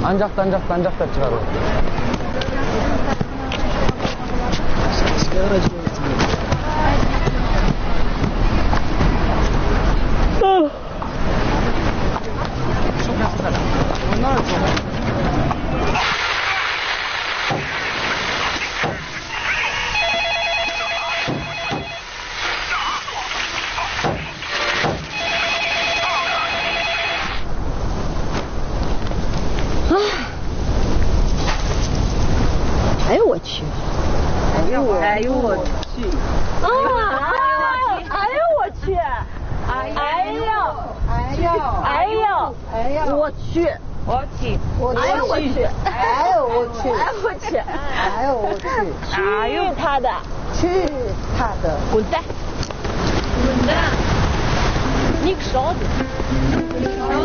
앉았다 치라고. 哎呦我去！哎呦我去！啊！哎呦我去！哎呦我去！哎呦我去！哎呦我去！哎呦我去！去他的！去他的！滚蛋！你个勺子！